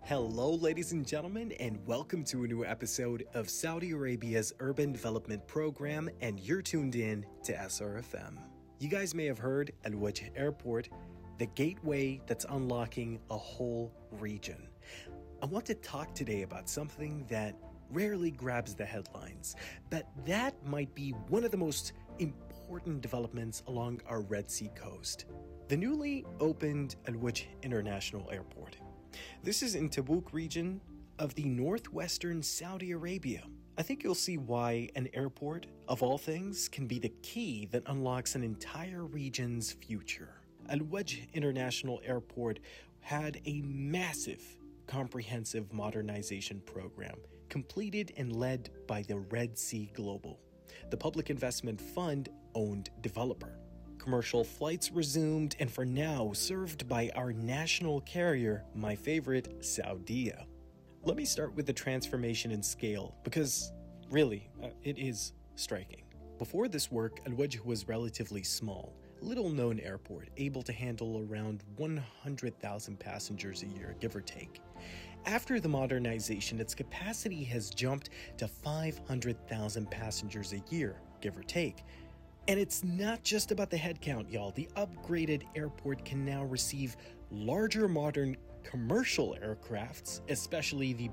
Hello, ladies and gentlemen, and welcome to a new episode of Saudi Arabia's Urban Development Program, and you're tuned in to SRFM. You guys may have heard Al Wajh Airport, the gateway that's unlocking a whole region. I want to talk today about something that rarely grabs the headlines, but that might be one of the most important developments along our Red Sea coast. The newly opened Al Wajh International Airport. This is in Tabuk region of the northwestern Saudi Arabia. I think you'll see why an airport, of all things, can be the key that unlocks an entire region's future. Al Wajh International Airport had a massive, comprehensive modernization program completed and led by the Red Sea Global, the public investment fund-owned developer. Commercial flights resumed and for now served by our national carrier, my favorite, Saudia. Let me start with the transformation in scale because, really, it is striking. Before this work, Al Wajh was relatively small, little-known airport, able to handle around 100,000 passengers a year, give or take. After the modernization, its capacity has jumped to 500,000 passengers a year, give or take. And it's not just about the headcount, y'all. The upgraded airport can now receive larger modern commercial aircrafts, especially the